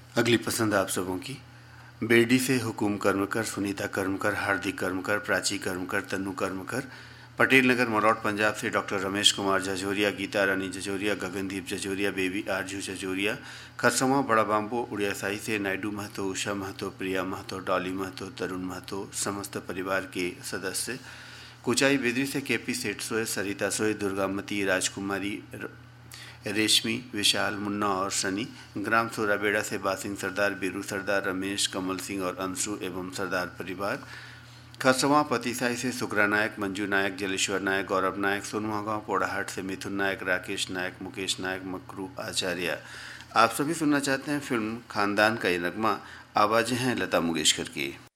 अगली पसंद आप सबों की। बेरडी से हुकुम कर्मकर, सुनीता कर्मकर, हार्दिक कर्मकर, प्राची कर्मकर, तन्नू कर्मकर। पटेल नगर मरौट पंजाब से डॉक्टर रमेश कुमार जजोरिया, गीता रानी जजोरिया, गगनदीप जजोरिया, बेबी आरजू जजोरिया। खरसवां बड़ा बाम्बो उड़ियासाई से नायडू महतो, उषा महतो, प्रिया महतो, डॉली महतो, तरुण महतो, समस्त परिवार के सदस्य। कुचाई बेदरी से केपी सेठ सोए, सरिता सोए, दुर्गामती, राजकुमारी, रेशमी, विशाल, मुन्ना और सनी। ग्राम सोराबेड़ा से बासिंग सरदार, बीरू सरदार, रमेश, कमल सिंह और अंशु एवं सरदार परिवार। खरसवां पतिसाई से सुग्रा नायक, मंजू नायक, जलेश्वर नायक, गौरव नायक। सोनुआ गांव पोड़ाहाट से मिथुन नायक, राकेश नायक, मुकेश नायक, मकरू आचार्य। आप सभी सुनना चाहते हैं फिल्म खानदान का ये नगमा। आवाज़ें हैं लता मंगेशकर की।